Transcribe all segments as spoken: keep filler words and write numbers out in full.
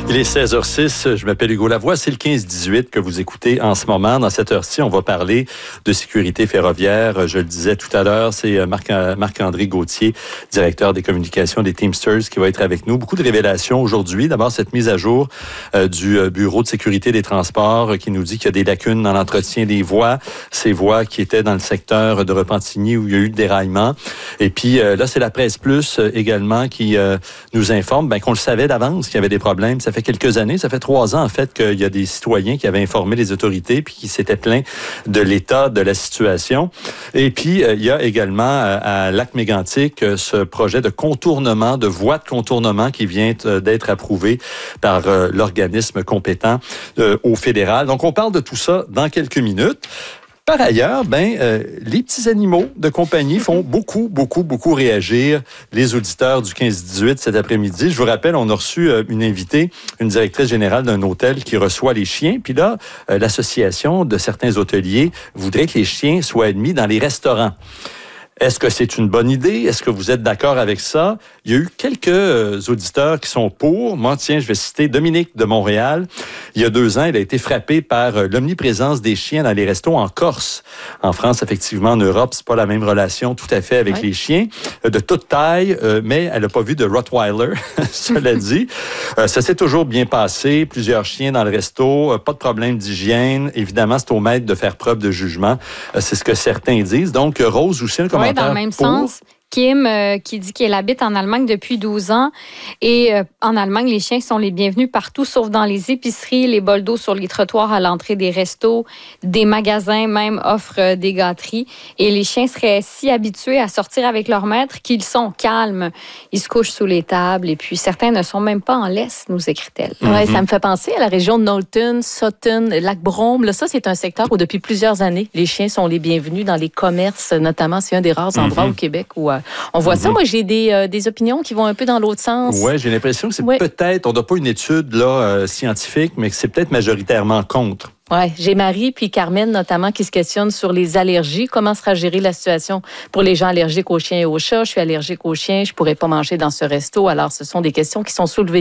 Il est seize heures six, je m'appelle Hugo Lavoie, c'est le quinze dix-huit que vous écoutez en ce moment. Dans cette heure-ci, on va parler de sécurité ferroviaire. Je le disais tout à l'heure, c'est Marc, Marc-André Gauthier, directeur des communications des Teamsters, qui va être avec nous. Beaucoup de révélations aujourd'hui. D'abord, cette mise à jour euh, du Bureau de sécurité des transports euh, qui nous dit qu'il y a des lacunes dans l'entretien des voies. Ces voies qui étaient dans le secteur de Repentigny où il y a eu de déraillement. Et puis euh, là, c'est la Presse Plus euh, également qui euh, nous informe ben, qu'on le savait d'avance qu'il y avait des problèmes. Ça fait quelques années, ça fait trois ans en fait qu'il y a des citoyens qui avaient informé les autorités puis qui s'étaient plaints de l'état de la situation. Et puis euh, il y a également euh, à Lac-Mégantic euh, ce projet de contournement, de voie de contournement qui vient euh, d'être approuvé par euh, l'organisme compétent euh, au fédéral. Donc on parle de tout ça dans quelques minutes. Par ailleurs, ben, euh, les petits animaux de compagnie font beaucoup, beaucoup, beaucoup réagir les auditeurs du quinze dix-huit cet après-midi. Je vous rappelle, on a reçu euh, une invitée, une directrice générale d'un hôtel qui reçoit les chiens. Puis là, euh, l'association de certains hôteliers voudrait que les chiens soient admis dans les restaurants. Est-ce que c'est une bonne idée? Est-ce que vous êtes d'accord avec ça? Il y a eu quelques euh, auditeurs qui sont pour. Moi, tiens, je vais citer Dominique de Montréal. Il y a deux ans, il a été frappé par euh, l'omniprésence des chiens dans les restos en Corse. En France, effectivement, en Europe, c'est pas la même relation tout à fait avec ouais. les chiens. Euh, de toute taille, euh, mais elle n'a pas vu de Rottweiler, cela dit. Euh, ça s'est toujours bien passé. Plusieurs chiens dans le resto. Euh, pas de problème d'hygiène. Évidemment, c'est au maître de faire preuve de jugement. Euh, c'est ce que certains disent. Donc, Rose aussi, un commentaire. Oui, dans le même pour... sens. Kim, euh, qui dit qu'elle habite en Allemagne depuis douze ans. Et euh, en Allemagne, les chiens sont les bienvenus partout, sauf dans les épiceries, les bols d'eau sur les trottoirs à l'entrée des restos, des magasins même offrent euh, des gâteries. Et les chiens seraient si habitués à sortir avec leur maître qu'ils sont calmes. Ils se couchent sous les tables et puis certains ne sont même pas en laisse, nous écrit-elle. Mm-hmm. Ouais, ça me fait penser à la région de Knowlton, Sutton, Lac-Brome. Là, ça, c'est un secteur où depuis plusieurs années, les chiens sont les bienvenus dans les commerces, notamment. C'est un des rares endroits mm-hmm. au Québec où euh, on voit mm-hmm. ça. Moi, j'ai des, euh, des opinions qui vont un peu dans l'autre sens. Oui, j'ai l'impression que c'est ouais. peut-être, on n'a pas une étude là, euh, scientifique, mais que c'est peut-être majoritairement contre. Oui, j'ai Marie puis Carmen notamment qui se questionnent sur les allergies. Comment sera gérée la situation pour les gens allergiques aux chiens et aux chats? Je suis allergique aux chiens, je ne pourrais pas manger dans ce resto. Alors, ce sont des questions qui sont soulevées.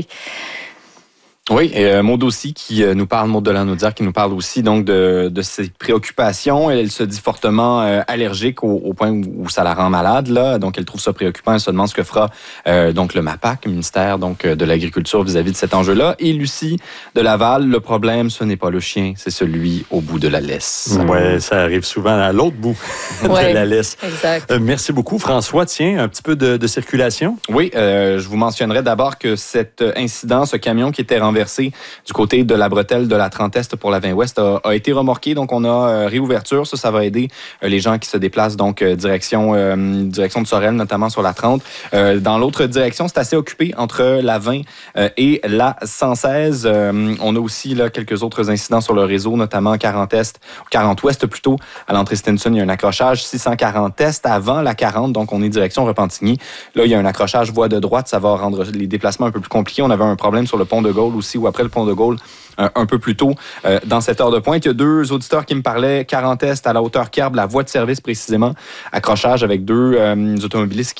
Oui, et euh, Maud aussi qui euh, nous parle, Maud Delanaudière qui nous parle aussi donc de, de ses préoccupations. Elle, elle se dit fortement euh, allergique au, au point où, où ça la rend malade là, donc elle trouve ça préoccupant. Elle se demande ce que fera euh, donc le MAPAC, le ministère donc de l'Agriculture vis-à-vis de cet enjeu-là. Et Lucie de Laval, le problème ce n'est pas le chien, c'est celui au bout de la laisse. Oui, ça arrive souvent à l'autre bout de ouais, la laisse. Exact. Euh, merci beaucoup, François. Tiens, un petit peu de, de circulation. Oui, euh, je vous mentionnerai d'abord que cet incident, ce camion qui était renversé du côté de la bretelle de la trente Est pour la vingt Ouest a, a été remorqué. Donc, on a euh, réouverture. Ça, ça va aider euh, les gens qui se déplacent donc euh, direction, euh, direction de Sorel, notamment sur la trente. Euh, dans l'autre direction, c'est assez occupé entre la vingt euh, et la cent seize. Euh, on a aussi là, quelques autres incidents sur le réseau, notamment quarante Est, quarante Ouest plutôt. À l'entrée Stinson, il y a un accrochage. six cent quarante Est avant la quarante. Donc, on est direction Repentigny. Là, il y a un accrochage voie de droite. Ça va rendre les déplacements un peu plus compliqués. On avait un problème sur le pont de Gaulle aussi, ou après le pont de Gaulle, un, un peu plus tôt euh, dans cette heure de pointe. Il y a deux auditeurs qui me parlaient, quarante Est à la hauteur Kerbe, la voie de service précisément, accrochage avec deux euh, automobilistes